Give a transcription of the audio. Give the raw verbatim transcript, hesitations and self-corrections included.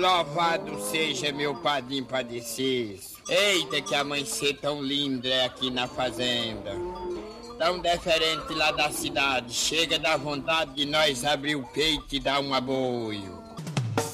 louvado seja meu padrinho padecido. Eita, que amanhecer tão lindo é aqui na fazenda. Tão diferente lá da cidade. Chega da vontade de nós abrir o peito e dar um aboio.